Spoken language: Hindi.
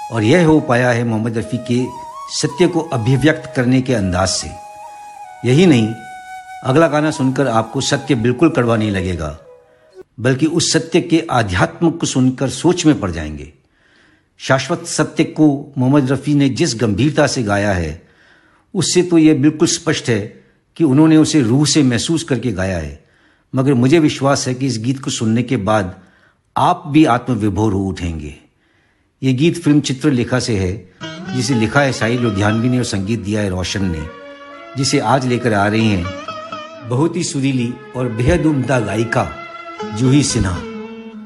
और यह हो पाया है मोहम्मद रफ़ी के सत्य को अभिव्यक्त करने के अंदाज से। यही नहीं, अगला गाना सुनकर आपको सत्य बिल्कुल कड़वा नहीं लगेगा, बल्कि उस सत्य के आध्यात्म को सुनकर सोच में पड़ जाएंगे। शाश्वत सत्य को मोहम्मद रफ़ी ने जिस गंभीरता से गाया है, उससे तो यह बिल्कुल स्पष्ट है कि उन्होंने उसे रूह से महसूस करके गाया है। मगर मुझे विश्वास है कि इस गीत को सुनने के बाद आप भी आत्मविभोर हो उठेंगे। ये गीत फिल्म चित्रलेखा से है, जिसे लिखा है साहिल लुधियानवी ने और संगीत दिया है रोशन ने, जिसे आज लेकर आ रही हैं बहुत ही सुरीली और बेहद उम्दा गायिका जूही सिन्हा।